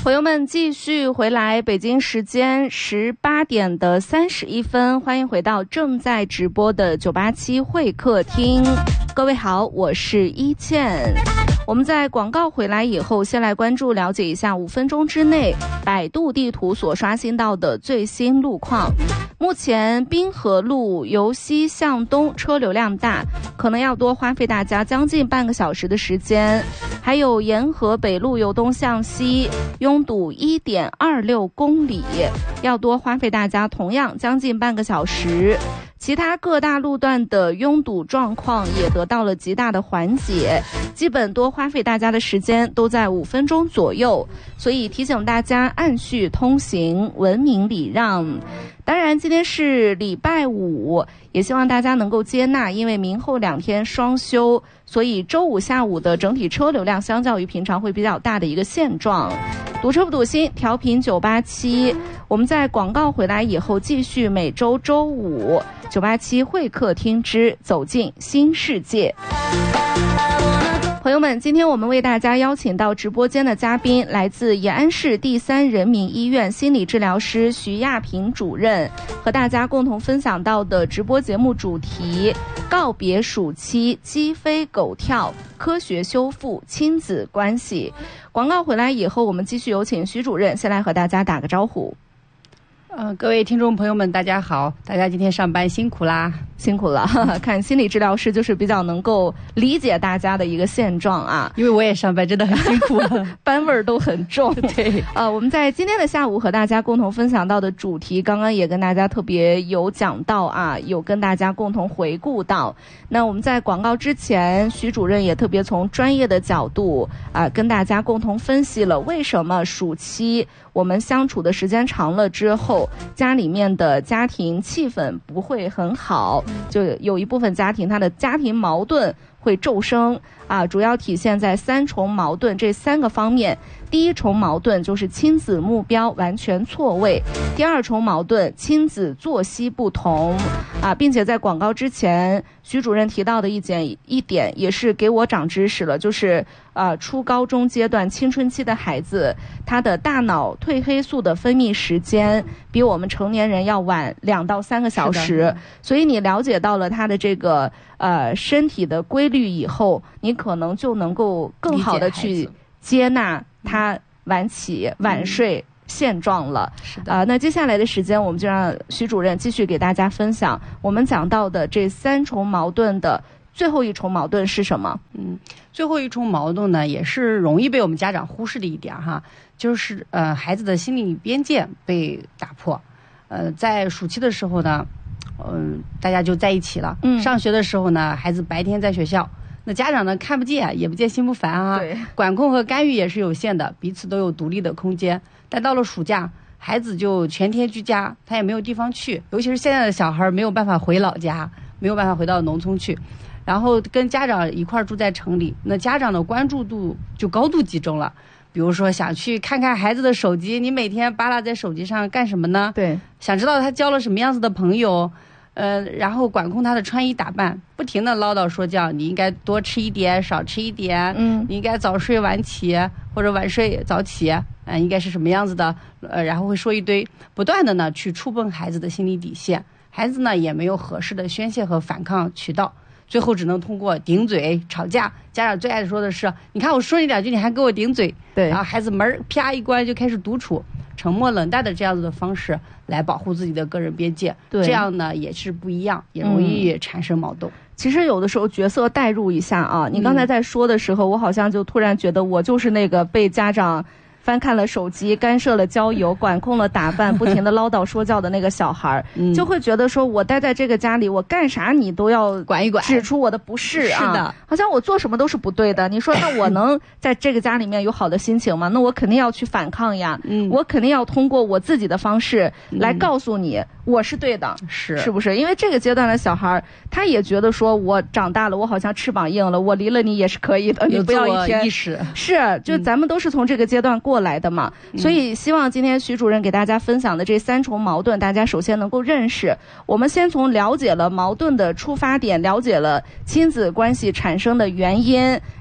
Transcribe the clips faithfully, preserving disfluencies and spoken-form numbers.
朋友们继续回来，北京时间十八点的三十一分，欢迎回到正在直播的九八七会客厅。各位好，我是一倩。我们在广告回来以后，先来关注了解一下五分钟之内百度地图所刷新到的最新路况。目前滨河路由西向东车流量大，可能要多花费大家将近半个小时的时间。还有沿河北路由东向西拥堵 一点二六公里，要多花费大家同样将近半个小时。其他各大路段的拥堵状况也得到了极大的缓解，基本多花费大家的时间都在五分钟左右，所以提醒大家按序通行，文明礼让。当然今天是礼拜五，也希望大家能够接纳，因为明后两天双休，所以周五下午的整体车流量相较于平常会比较大的一个现状。堵车不堵心，调频九八七。我们在广告回来以后，继续每周周五九八七会客厅之走进新世界。朋友们，今天我们为大家邀请到直播间的嘉宾，来自延安市第三人民医院心理治疗师徐亚平主任，和大家共同分享到的直播节目主题：告别暑期，鸡飞狗跳，科学修复亲子关系。广告回来以后，我们继续有请徐主任先来和大家打个招呼。 呃，各位听众朋友们，大家好！大家今天上班辛苦啦， 辛苦了。看心理治疗师就是比较能够理解大家的一个现状啊， 因为我也上班真的很辛苦， 班味儿都很重。 对， 呃，我们在今天的下午和大家共同分享到的主题，刚刚也跟大家特别有讲到啊，有跟大家共同回顾到。那我们在广告之前，徐主任也特别从专业的角度啊，跟大家共同分析了为什么暑期我们相处的时间长了之后，家里面的家庭气氛不会很好，就有一部分家庭他的家庭矛盾会骤升啊，主要体现在三重矛盾这三个方面。第一重矛盾就是亲子目标完全错位，第二重矛盾亲子作息不同啊，并且在广告之前，徐主任提到的一点一点也是给我长知识了，就是呃初高中阶段青春期的孩子，他的大脑褪黑素的分泌时间比我们成年人要晚两到三个小时，所以你了解到了他的这个呃身体的规律以后，你可能就能够更好的去接纳他晚起晚睡现状了。 是的， 啊、呃，那接下来的时间，我们就让徐主任继续给大家分享我们讲到的这三重矛盾的最后一重矛盾是什么？ 嗯，最后一重矛盾呢，也是容易被我们家长忽视的一点哈，就是呃孩子的心理边界被打破。呃，在暑期的时候呢，嗯、呃，大家就在一起了。嗯，上学的时候呢，孩子白天在学校。那家长呢，看不见也不见心不烦啊， 对， 管控和干预也是有限的，彼此都有独立的空间。但到了暑假，孩子就全天居家，他也没有地方去，尤其是现在的小孩没有办法回老家，没有办法回到农村去，然后跟家长一块住在城里，那家长的关注度就高度集中了。比如说想去看看孩子的手机，你每天扒拉在手机上干什么呢？ 对， 想知道他交了什么样子的朋友，呃，然后管控他的穿衣打扮，不停的唠叨说教，你应该多吃一点，少吃一点，嗯，你应该早睡晚起，或者晚睡早起，呃，应该是什么样子的，呃，然后会说一堆，不断的呢去触碰孩子的心理底线，孩子呢也没有合适的宣泄和反抗渠道，最后只能通过顶嘴吵架。家长最爱说的是，你看我说你两句，你还给我顶嘴， 对， 然后孩子门啪一关就开始独处。沉默冷淡的这样子的方式来保护自己的个人边界，这样呢也是不一样，也容易产生矛盾。 嗯，其实有的时候角色代入一下啊，你刚才在说的时候，嗯，我好像就突然觉得我就是那个被家长翻看了手机，干涉了交友，管控了打扮，不停的唠叨说教的那个小孩，嗯，就会觉得说我待在这个家里，我干啥你都要管一管， 指出我的不是啊， 是的， 好像我做什么都是不对的。你说那我能在这个家里面有好的心情吗？那我肯定要去反抗呀，嗯，我肯定要通过我自己的方式来告诉你，嗯，我是对的， 是是不是？因为这个阶段的小孩，他也觉得说我长大了，我好像翅膀硬了，我离了你也是可以的，你不要一天意识， 是，就咱们都是从这个阶段过来的嘛。嗯，所以希望今天徐主任给大家分享的这三重矛盾，大家首先能够认识。我们先从了解了矛盾的出发点，了解了亲子关系产生的原因，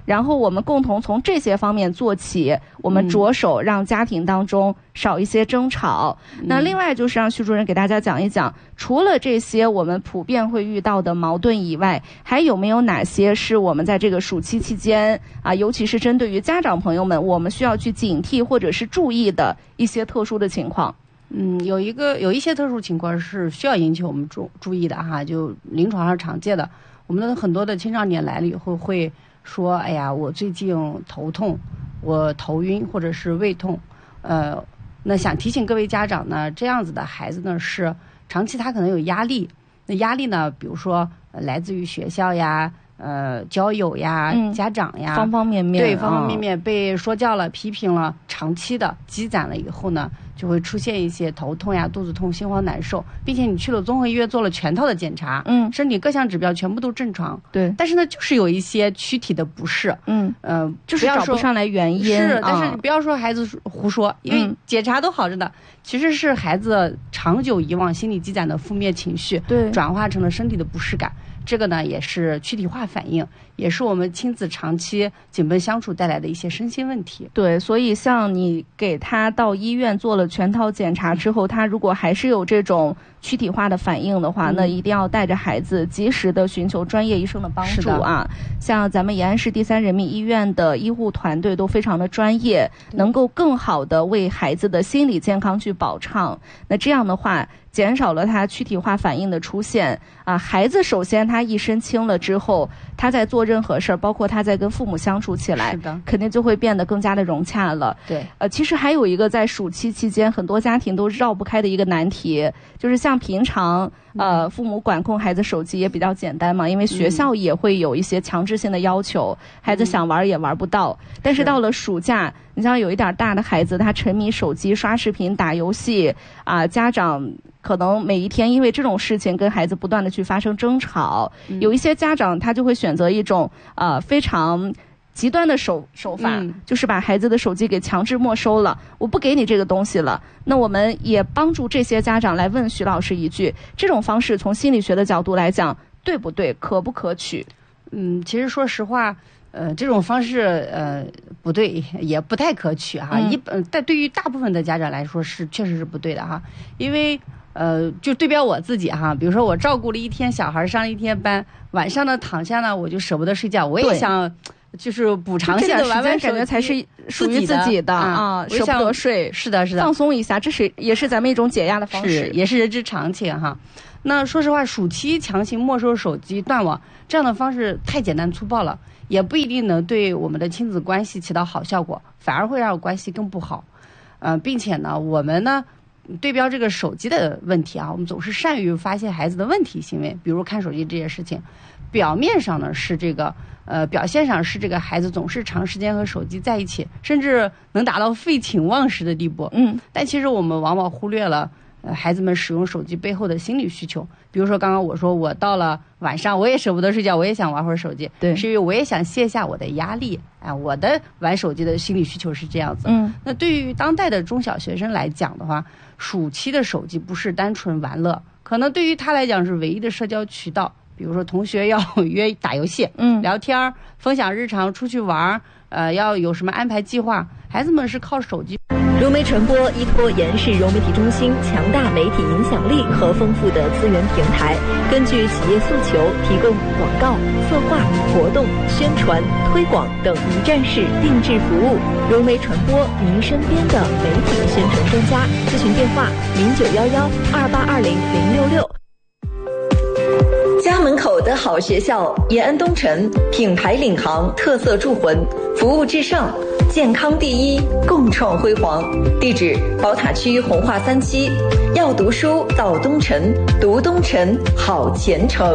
然后我们共同从这些方面做起，我们着手让家庭当中少一些争吵。嗯、那另外就是让徐主任给大家讲一讲，除了这些我们普遍会遇到的矛盾以外，还有没有哪些是我们在这个暑期期间啊，尤其是针对于家长朋友们，我们需要去警惕或者是注意的一些特殊的情况？ 嗯，有一个有一些特殊情况是需要引起我们注注意的哈，就临床上常见的，我们的很多的青少年来了以后会说，哎呀，我最近头痛，我头晕或者是胃痛，呃，那想提醒各位家长呢，这样子的孩子呢是长期他可能有压力，那压力呢，比如说、呃、来自于学校呀。呃，交友呀、嗯，家长呀， 方方面面， 对，方方面面被说教了、批评了，长期的积攒了以后呢，就会出现一些头痛呀、肚子痛、心慌难受，并且你去了综合医院做了全套的检查，嗯，身体各项指标全部都正常， 对， 但是呢，就是有一些躯体的不适， 嗯， 呃， 就是找不上来原因， 是，但是你不要说孩子胡说，因为检查都好着呢，其实是孩子长久以往心理积攒的负面情绪， 对， 转化成了身体的不适感。这个呢也是躯体化反应，也是我们亲子长期紧绷相处带来的一些身心问题。 对，所以像你给他到医院做了全套检查之后，他如果还是有这种躯体化的反应的话，嗯、那一定要带着孩子及时的寻求专业医生的帮助啊。像咱们延安市第三人民医院的医护团队都非常的专业，能够更好的为孩子的心理健康去保障。那这样的话，减少了他躯体化反应的出现啊，孩子首先他一身轻了之后，他在做任何事儿，包括他在跟父母相处起来， 是的， 肯定就会变得更加的融洽了。 对， 呃，其实还有一个在暑期期间，很多家庭都绕不开的一个难题，就是像平常呃父母管控孩子手机也比较简单嘛，因为学校也会有一些强制性的要求，嗯、孩子想玩也玩不到。嗯、但是到了暑假，你像有一点大的孩子，他沉迷手机、刷视频、打游戏啊，家长可能每一天因为这种事情跟孩子不断的去发生争吵，嗯、有一些家长他就会选择一种呃非常极端的手手法，嗯、就是把孩子的手机给强制没收了，我不给你这个东西了。那我们也帮助这些家长来问徐老师一句，这种方式从心理学的角度来讲，对不对，可不可取？ 嗯，其实说实话。呃，这种方式呃不对，也不太可取哈。一般、嗯，但对于大部分的家长来说是确实是不对的哈。因为呃，就对标我自己哈，比如说我照顾了一天小孩，上了一天班，晚上呢躺下呢我就舍不得睡觉，我也想就是补偿性的玩玩手机， 感觉才是属于自己的啊，舍不得睡， 是的，是的， 放松一下，这是也是咱们一种解压的方式， 也是人之常情哈。那说实话，暑期强行没收手机、断网这样的方式太简单粗暴了。也不一定能对我们的亲子关系起到好效果，反而会让关系更不好。呃，并且呢，我们呢对标这个手机的问题啊，我们总是善于发现孩子的问题行为，比如看手机这些事情，表面上呢是这个呃表现上是这个孩子总是长时间和手机在一起，甚至能达到废寝忘食的地步。嗯，但其实我们往往忽略了。呃，孩子们使用手机背后的心理需求，比如说刚刚我说我到了晚上我也舍不得睡觉，我也想玩会儿手机， 对， 是因为我也想卸下我的压力，哎、呃，我的玩手机的心理需求是这样子。嗯，那对于当代的中小学生来讲的话，暑期的手机不是单纯玩乐，可能对于他来讲是唯一的社交渠道，比如说同学要约打游戏，嗯，聊天，分享日常，出去玩，呃，要有什么安排计划，孩子们是靠手机。 融媒传播依托延安市融媒体中心强大媒体影响力和丰富的资源平台，根据企业诉求，提供广告、策划、活动、宣传、推广等一站式定制服务。融媒传播，您身边的媒体宣传专家。咨询电话：零九幺幺二八二零零六六。家门口的好学校，延安东城，品牌领航，特色铸魂，服务至上，健康第一，共创辉煌。地址：宝塔区红化三期。要读书到东城，读东城好前程。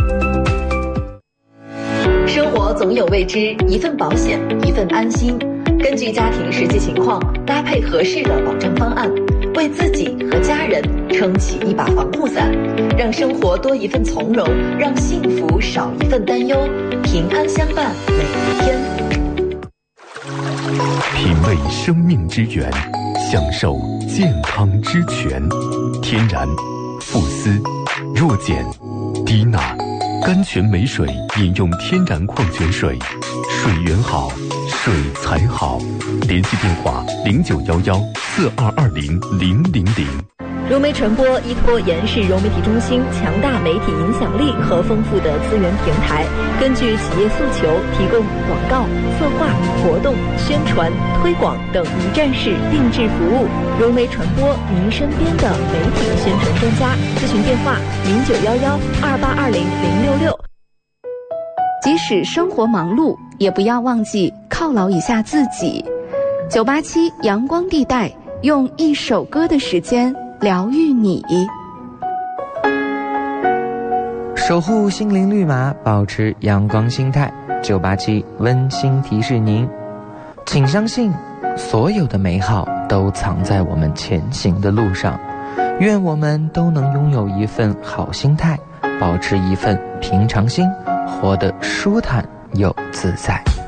生活总有未知，一份保险，一份安心。根据家庭实际情况，搭配合适的保障方案，为自己和家人撑起一把防护伞，让生活多一份从容，让幸福少一份担忧，平安相伴每一天。 品味生命之源，享受健康之泉。天然、富思、弱碱、低钠、甘泉美水饮用天然矿泉水， 水源好，水才好。联系电话零九幺幺四二二零零零零。 融媒传播依托延世融媒体中心强大媒体影响力和丰富的资源平台，根据企业诉求提供广告、策划、活动、宣传、推广等一站式定制服务。融媒传播，您身边的媒体宣传专家。咨询电话零九幺幺二八二零零六六。 即使生活忙碌，也不要忘记犒劳一下自己。九八七阳光地带，用一首歌的时间疗愈你， 守护心灵绿码，保持阳光心态。九八七温馨提示您，请相信，所有的美好都藏在我们前行的路上。愿我们都能拥有一份好心态，保持一份平常心，活得舒坦又自在。